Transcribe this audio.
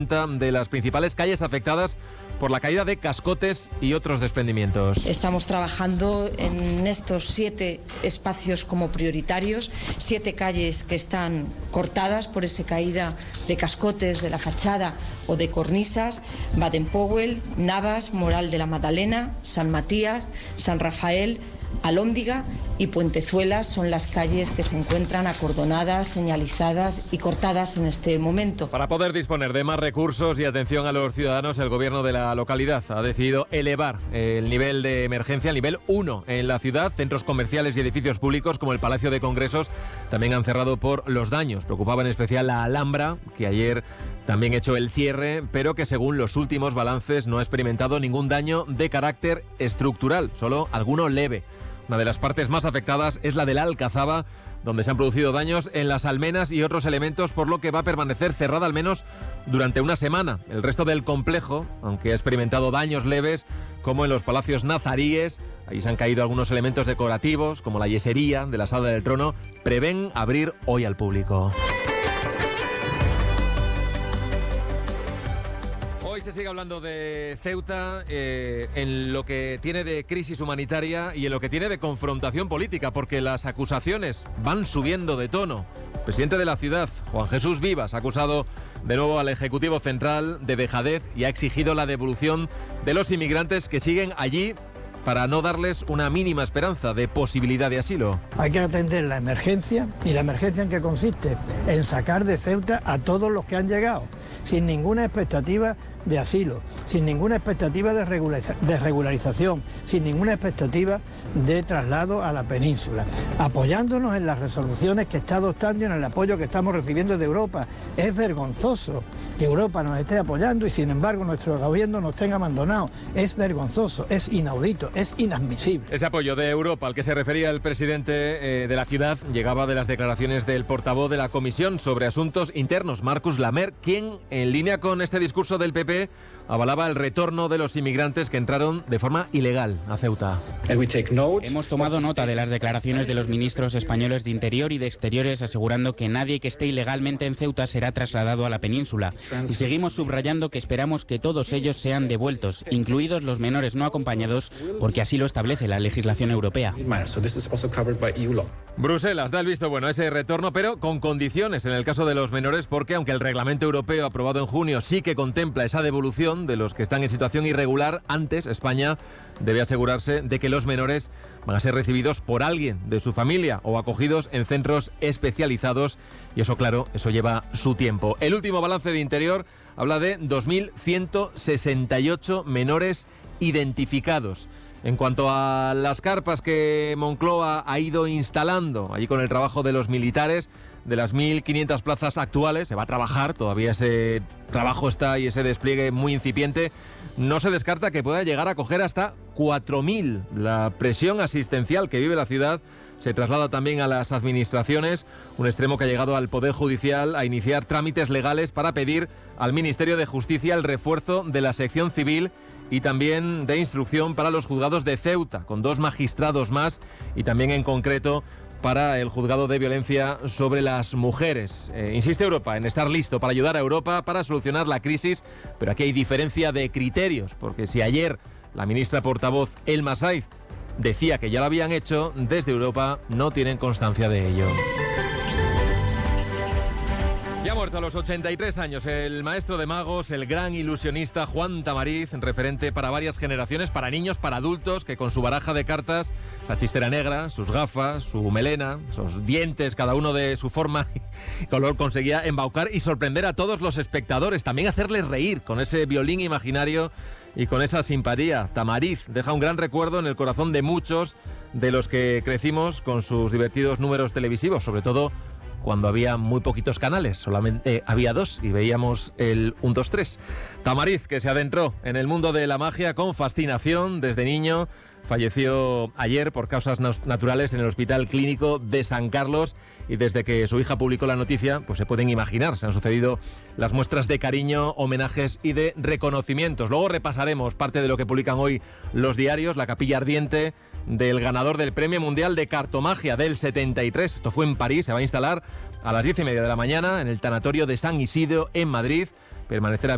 de las principales calles afectadas por la caída de cascotes y otros desprendimientos. Estamos trabajando en estos 7 espacios como prioritarios, 7 calles que están cortadas por esa caída de cascotes de la fachada o de cornisas: Baden-Powell, Navas, Moral de la Magdalena, San Matías, San Rafael, Alhóndiga y Puentezuela son las calles que se encuentran acordonadas, señalizadas y cortadas en este momento. Para poder disponer de más recursos y atención a los ciudadanos, el gobierno de la localidad ha decidido elevar el nivel de emergencia al nivel 1 en la ciudad. Centros comerciales y edificios públicos como el Palacio de Congresos también han cerrado por los daños. Preocupaba en especial la Alhambra, que ayer también echó el cierre, pero que según los últimos balances no ha experimentado ningún daño de carácter estructural, solo alguno leve. Una de las partes más afectadas es la de la Alcazaba, donde se han producido daños en las almenas y otros elementos, por lo que va a permanecer cerrada al menos durante una semana. El resto del complejo, aunque ha experimentado daños leves, como en los palacios nazaríes, ahí se han caído algunos elementos decorativos, como la yesería de la Sala del Trono, prevén abrir hoy al público. Hoy se sigue hablando de Ceuta en lo que tiene de crisis humanitaria y en lo que tiene de confrontación política, porque las acusaciones van subiendo de tono. El presidente de la ciudad, Juan Jesús Vivas, ha acusado de nuevo al Ejecutivo Central de dejadez y ha exigido la devolución de los inmigrantes que siguen allí para no darles una mínima esperanza de posibilidad de asilo. Hay que atender la emergencia, y la emergencia en qué consiste: en sacar de Ceuta a todos los que han llegado, sin ninguna expectativa de asilo, sin ninguna expectativa de regularización, sin ninguna expectativa de traslado a la península, apoyándonos en las resoluciones que está adoptando y en el apoyo que estamos recibiendo de Europa. Es vergonzoso que Europa nos esté apoyando y sin embargo nuestro gobierno nos tenga abandonados. Es vergonzoso, es inaudito, es inadmisible. Ese apoyo de Europa al que se refería el presidente de la ciudad llegaba de las declaraciones del portavoz de la Comisión sobre Asuntos Internos, Marcus Lamer, quien, en línea con este discurso del PP, avalaba el retorno de los inmigrantes que entraron de forma ilegal a Ceuta. Hemos tomado nota de las declaraciones de los ministros españoles de Interior y de Exteriores asegurando que nadie que esté ilegalmente en Ceuta será trasladado a la península. Y seguimos subrayando que esperamos que todos ellos sean devueltos, incluidos los menores no acompañados, porque así lo establece la legislación europea. Bruselas da el visto bueno a ese retorno, pero con condiciones en el caso de los menores, porque aunque el reglamento europeo aprobado en junio sí que contempla esa devolución de los que están en situación irregular, antes España debe asegurarse de que los menores van a ser recibidos por alguien de su familia o acogidos en centros especializados, y eso, claro, eso lleva su tiempo. El último balance de Interior habla de 2.168 menores identificados. En cuanto a las carpas que Moncloa ha ido instalando allí con el trabajo de los militares, de las 1.500 plazas actuales, se va a trabajar, todavía ese trabajo está y ese despliegue muy incipiente, no se descarta que pueda llegar a coger hasta 4.000. La presión asistencial que vive la ciudad se traslada también a las administraciones, un extremo que ha llegado al Poder Judicial a iniciar trámites legales para pedir al Ministerio de Justicia el refuerzo de la sección civil y también de instrucción para los juzgados de Ceuta, con 2 magistrados más, y también en concreto para el juzgado de violencia sobre las mujeres. Insiste Europa en estar listo para ayudar a Europa para solucionar la crisis, pero aquí hay diferencia de criterios, porque si ayer la ministra portavoz Elma Saiz decía que ya lo habían hecho, desde Europa no tienen constancia de ello. Ya ha muerto a los 83 años el maestro de magos, el gran ilusionista Juan Tamariz, referente para varias generaciones, para niños, para adultos, que con su baraja de cartas, esa chistera negra, sus gafas, su melena, sus dientes, cada uno de su forma y color, conseguía embaucar y sorprender a todos los espectadores, también hacerles reír con ese violín imaginario y con esa simpatía. Tamariz deja un gran recuerdo en el corazón de muchos de los que crecimos con sus divertidos números televisivos, sobre todo cuando había muy poquitos canales, solamente había 2 y veíamos el 1, 2, 3. Tamariz, que se adentró en el mundo de la magia con fascinación desde niño, falleció ayer por causas naturales en el Hospital Clínico de San Carlos, y desde que su hija publicó la noticia, pues se pueden imaginar, se han sucedido las muestras de cariño, homenajes y de reconocimientos. Luego repasaremos parte de lo que publican hoy los diarios, la capilla ardiente del ganador del Premio Mundial de Cartomagia del 73. Esto fue en París, se va a instalar a las 10:30 de la mañana en el tanatorio de San Isidro en Madrid. Permanecerá